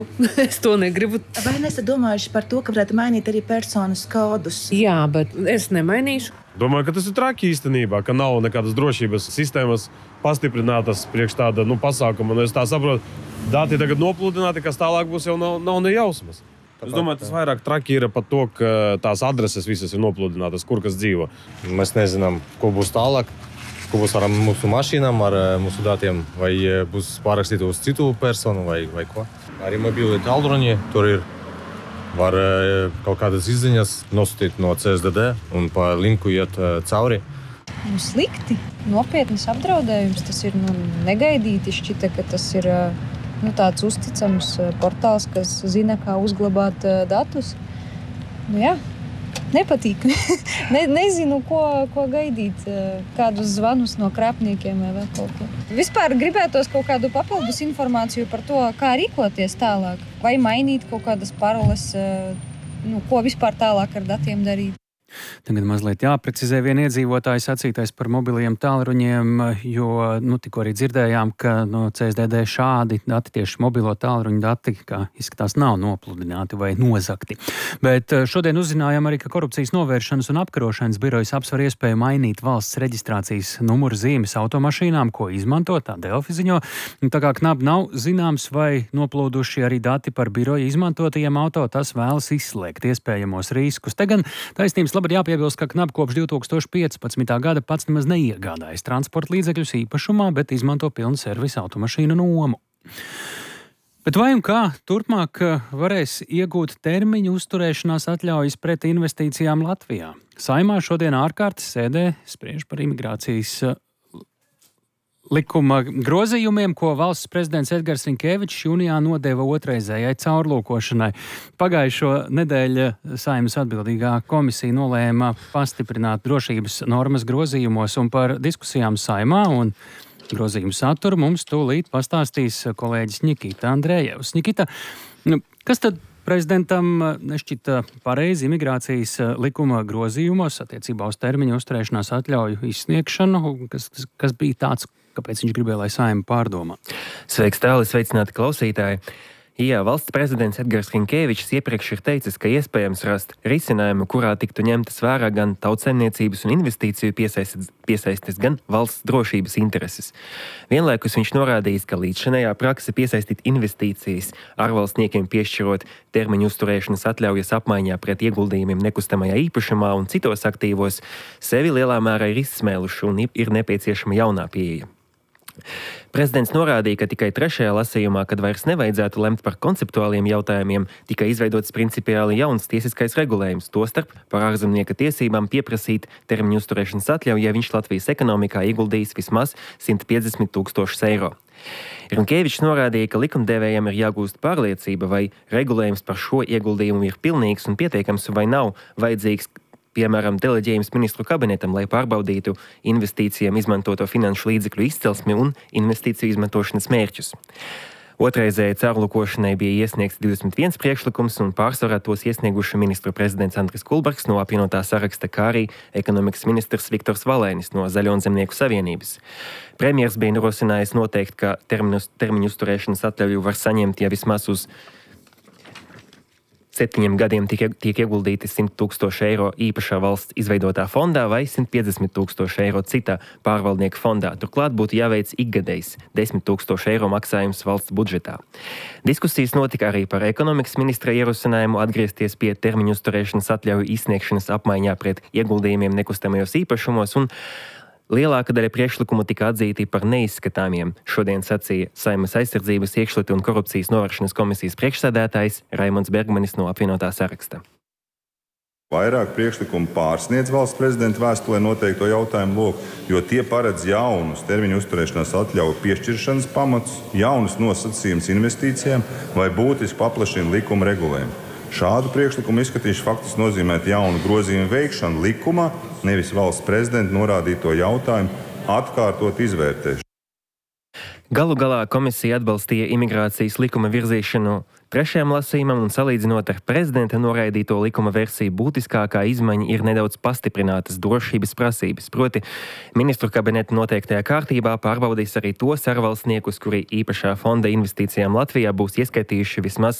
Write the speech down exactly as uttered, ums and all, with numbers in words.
Es to negribu. Vai nesat domājuši par to, ka varētu mainīt arī personas kodus? Jā, bet es nemainīšu. Domāju, ka tas ir traki īstenībā, ka nav nekādas drošības sistēmas pastiprinātas priekš tāda nu, pasākuma. Un es tā saprotu, dati tagad nopludināti, kas tālāk būs jau nav, nav ne jausmas. Es domāju, tas vairāk traki ir par to, ka tās adreses visas ir nopludinātas, kur kas dzīvo. Mēs nezinām, ko būs tālāk, ko būs ar mūsu mašīnām, ar mūsu datiem, vai būs pārrakstīti uz citu personu vai, vai ko. Arī mobili tālruņi, tur ir var kaut kādas izziņas nosūtīt no C S D D un pa linku iet cauri. Nu, slikti, nopietnas apdraudējums, tas ir nu, negaidīti, šķita, ka tas ir nu, tāds uzticams portāls, kas zina, kā uzglabāt datus. Nu jā, nepatīk. ne, nezinu, ko, ko gaidīt, kādus zvanus no krāpniekiem vai vēl kaut ko. Vispār gribētos kaut kādu papildus informāciju par to, kā rīkoties tālāk. Vai mainīt kaut kādas paroles, nu, ko vispār tālāk ar datiem darīt. Tagad mazliet jāprecizē vien iedzīvotāji sacītais par mobiliem tālruņiem, jo nu, tikko arī dzirdējām, ka no C S D D šādi dati, tieši mobilo tālruņu dati, kā izskatās, nav nopludināti vai nozakti. Bet šodien uzzinājām arī, ka Korupcijas novēršanas un apkarošanas birojas apsver iespēju mainīt valsts reģistrācijas numuru zīmes automašīnām, ko izmanto, tā Delfi ziņo. Tā kā knap nav zināms, vai noplūduši arī dati par biroju izmantotajiem auto, tas vēlas izslēgt iespējamos riskus. Te gan taisnības labi jāpiebilst, ka knap kopš divi tūkstoši piecpadsmitā gada pats nemaz neiegādājas transporta līdzekļus īpašumā, bet izmanto pilnu servisa automašīnu nomu. Bet vai un kā turpmāk varēs iegūt termiņu uzturēšanās atļaujas pret investīcijām Latvijā? Saeimā šodien ārkārtas sēdē spriež par imigrācijas likuma grozījumiem, ko valsts prezidents Edgars Rinkēvičs jūnijā nodeva otrreizējai caurlūkošanai. Pagājušo nedēļu Saeimas atbildīgā komisija nolēma pastiprināt drošības normas grozījumos, un par diskusijām Saeimā un grozījumu saturu mums tūlīt pastāstīs kolēģis Nikita Andrejevs. Nikita, kas tad prezidentam nešķita pareizi imigrācijas likuma grozījumos attiecībā uz termiņu uzturēšanās atļauju izsniegšanu, kas, kas bija tāds, kāpēc viņš gribēja, lai Saeima pārdomā? Sveiks, tāli, sveicināti klausītāji! Jā, valsts prezidents Edgars Rinkēvičs iepriekš ir teicis, ka iespējams rast risinājumu, kurā tiktu ņemtas vērā gan tautsaimniecības un investīciju piesaistes, piesaistes, gan valsts drošības intereses. Vienlaikus viņš norādījis, ka līdzšanējā prakse piesaistīt investīcijas ārvalstniekiem piešķirot termiņu uzturēšanas atļaujas apmaiņā pret ieguldījumiem nekustamajā īpašumā un citos aktīvos sevi lielā mērā ir izsmēluši un ir nepieciešama jaunā pieeja. Prezidents norādīja, ka tikai trešajā lasījumā, kad vairs nevajadzētu lemt par konceptuāliem jautājumiem, tika izveidots principiāli jauns tiesiskais regulējums, tostarp par ārzemnieka tiesībām pieprasīt termiņu uzturēšanas atļauju, ja viņš Latvijas ekonomikā ieguldījis vismaz simt piecdesmit tūkstošus eiro. Rinkēvičs norādīja, ka likumdevējiem ir jāgūst pārliecība, vai regulējums par šo ieguldījumu ir pilnīgs un pietiekams, vai nav vajadzīgs piemēram, deleģējums ministru kabinetam, lai pārbaudītu investīcijām izmantoto finanšu līdzekļu izcelsmi un investīciju izmantošanas mērķus. Otrreizēji caurlūkošanai bija iesniegts divdesmit viens priekšlikums, un pārsvarā tos iesnieguši ministru prezidents Andris Kulbergs no apvienotā saraksta, kā arī ekonomikas ministrs Viktors Valēnis no Zaļo un Zemnieku savienības. Premjers bija ierosinājis noteikt, ka termiņu, termiņu uzturēšanas atļauju var saņemt, ja vismaz uz septiņiem gadiem tiek, tiek ieguldīti simt tūkstoši eiro īpašā valsts izveidotā fondā vai simt piecdesmit tūkstoši eiro citā pārvaldnieka fondā. Turklāt būtu jāveic ikgadējs desmit tūkstoši eiro maksājums valsts budžetā. Diskusijas notika arī par ekonomikas ministra ierosinājumu atgriezties pie termiņu uzturēšanas atļauju izsniegšanas apmaiņā pret ieguldījumiem nekustamajos īpašumos, un lielāka daļa priekšlikumu tika atzīti par neizskatāmiem. Šodien sacīja Saeimas aizsardzības, iekšlietu un korupcijas novēršanas komisijas priekšsēdētājs Raimonds Bergmanis no apvienotā saraksta. Vairāk priekšlikumu pārsniedz valsts prezidenta vēstulē noteikto jautājumu loku, jo tie paredz jaunus termiņu uzturēšanās atļauju piešķiršanas pamatus, jaunus nosacījumus investīcijām vai būtiski paplašina likuma regulējumu. Šādu priekšlikumu izskatīšanu faktiski nozīmē jaunu grozījumu veikšanu likumā, nevis valsts prezidenta norādīto jautājumu atkārtot izvērtēšanu. Galu galā komisija atbalstīja imigrācijas likuma virzīšanu trešajam lasījumam un salīdzinot ar prezidenta noraidīto likuma versiju, būtiskākā izmaiņa ir nedaudz pastiprinātas drošības prasības. Proti, ministru kabineta noteiktajā kārtībā pārbaudīs arī tos ārvalstniekus, kuri īpašā fonda investīcijām Latvijā būs ieskaitījuši vismaz